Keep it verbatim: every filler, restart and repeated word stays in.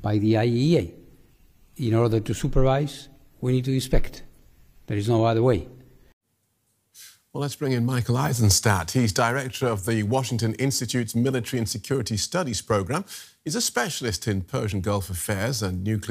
by the I A E A. In order to supervise, we need to inspect. There is no other way. Well, let's bring in Michael Eisenstadt. He's director of the Washington Institute's Military and Security Studies Program. He's a specialist in Persian Gulf affairs and nuclear